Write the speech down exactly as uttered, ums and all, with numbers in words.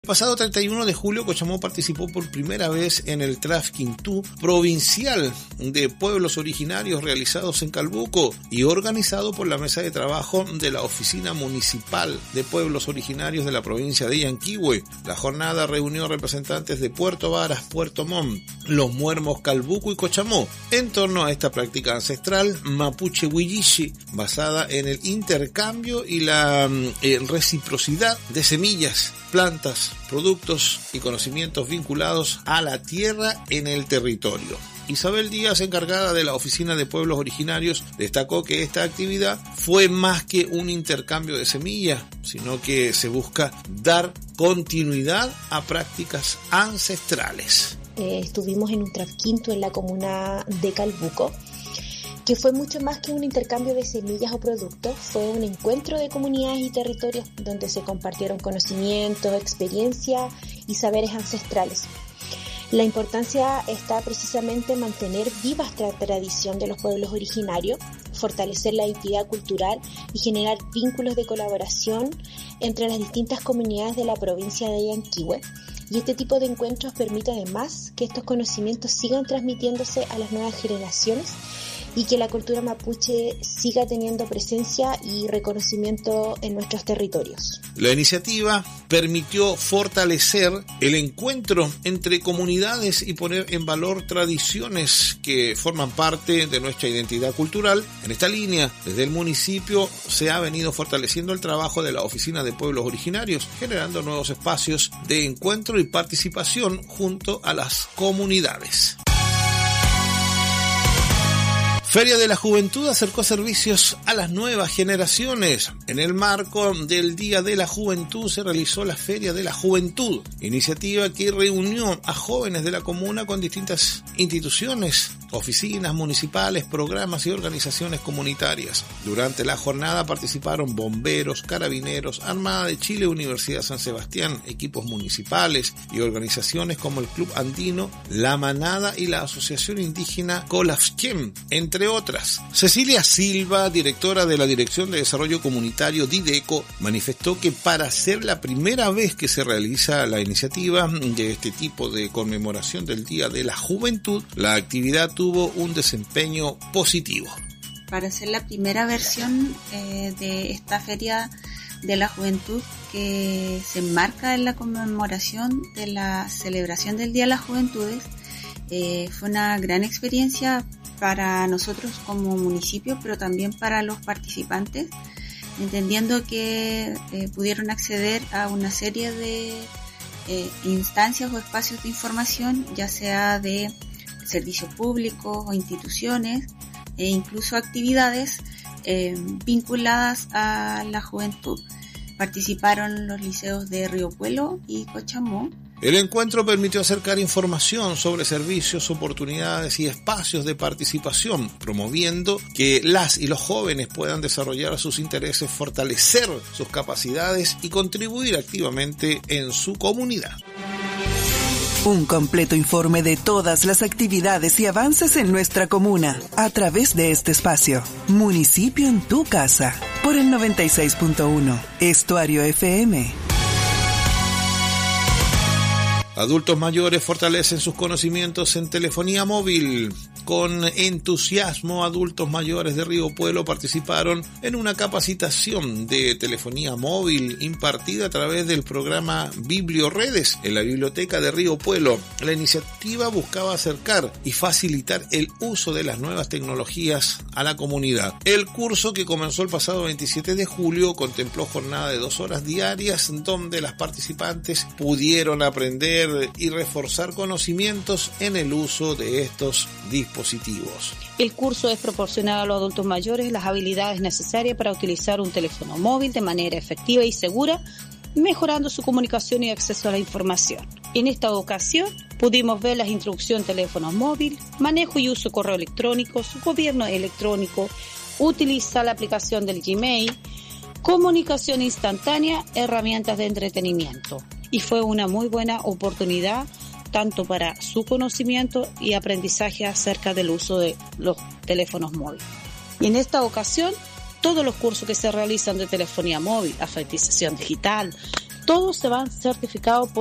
El pasado treinta y uno de julio, Cochamó participó por primera vez en el Trafquintú provincial de pueblos originarios realizados en Calbuco y organizado por la mesa de trabajo de la Oficina Municipal de Pueblos Originarios de la provincia de Yanquihue. La jornada reunió representantes de Puerto Varas, Puerto Montt, Los Muermos, Calbuco y Cochamó en torno a esta práctica ancestral mapuche huilliche basada en el intercambio y la eh, reciprocidad de semillas, plantas, productos y conocimientos vinculados a la tierra en el territorio. Isabel Díaz, encargada de la Oficina de Pueblos Originarios, destacó que esta actividad fue más que un intercambio de semillas, sino que se busca dar continuidad a prácticas ancestrales. Eh, estuvimos en un Trafquinto en la comuna de Calbuco, que fue mucho más que un intercambio de semillas o productos, fue un encuentro de comunidades y territorios donde se compartieron conocimientos, experiencias y saberes ancestrales. La importancia está precisamente en mantener viva esta tradición de los pueblos originarios, fortalecer la identidad cultural y generar vínculos de colaboración entre las distintas comunidades de la provincia de Yanquihue. Y este tipo de encuentros permite además que estos conocimientos sigan transmitiéndose a las nuevas generaciones y que la cultura mapuche siga teniendo presencia y reconocimiento en nuestros territorios. La iniciativa permitió fortalecer el encuentro entre comunidades y poner en valor tradiciones que forman parte de nuestra identidad cultural. En esta línea, desde el municipio se ha venido fortaleciendo el trabajo de la Oficina de Pueblos Originarios, generando nuevos espacios de encuentro y participación junto a las comunidades. Feria de la Juventud acercó servicios a las nuevas generaciones. En el marco del Día de la Juventud se realizó la Feria de la Juventud, iniciativa que reunió a jóvenes de la comuna con distintas instituciones, oficinas municipales, programas y organizaciones comunitarias. Durante la jornada participaron bomberos, carabineros, Armada de Chile, Universidad San Sebastián, equipos municipales y organizaciones como el Club Andino, La Manada y la Asociación Indígena Colafchem, entre otras. Cecilia Silva, directora de la Dirección de Desarrollo Comunitario Dideco, manifestó que para ser la primera vez que se realiza la iniciativa de este tipo de conmemoración del Día de la Juventud, la actividad tuvo un desempeño positivo. Para ser la primera versión eh, de esta Feria de la Juventud que se enmarca en la conmemoración de la celebración del Día de las Juventudes, eh, fue una gran experiencia para nosotros como municipio, pero también para los participantes, entendiendo que eh, pudieron acceder a una serie de eh, instancias o espacios de información, ya sea de servicios públicos o instituciones, e incluso actividades eh, vinculadas a la juventud. Participaron los liceos de Río Puelo y Cochamó. El encuentro permitió acercar información sobre servicios, oportunidades y espacios de participación, promoviendo que las y los jóvenes puedan desarrollar sus intereses, fortalecer sus capacidades y contribuir activamente en su comunidad. Un completo informe de todas las actividades y avances en nuestra comuna a través de este espacio. Municipio en tu casa, por el noventa y seis punto uno, Estuario F M. Adultos mayores fortalecen sus conocimientos en telefonía móvil. Con entusiasmo, adultos mayores de Río Puelo participaron en una capacitación de telefonía móvil impartida a través del programa Biblioredes en la biblioteca de Río Puelo. La iniciativa buscaba acercar y facilitar el uso de las nuevas tecnologías a la comunidad. El curso, que comenzó el pasado veintisiete de julio, contempló jornada de dos horas diarias donde las participantes pudieron aprender y reforzar conocimientos en el uso de estos dispositivos. El curso es proporcionar a los adultos mayores las habilidades necesarias para utilizar un teléfono móvil de manera efectiva y segura, mejorando su comunicación y acceso a la información. En esta ocasión pudimos ver las instrucciones de teléfonos móviles, manejo y uso de correo electrónico, gobierno electrónico, utilizar la aplicación del Gmail, comunicación instantánea, herramientas de entretenimiento. Y fue una muy buena oportunidad tanto para su conocimiento y aprendizaje acerca del uso de los teléfonos móviles. Y en esta ocasión, todos los cursos que se realizan de telefonía móvil, alfabetización digital, Todos se van certificados por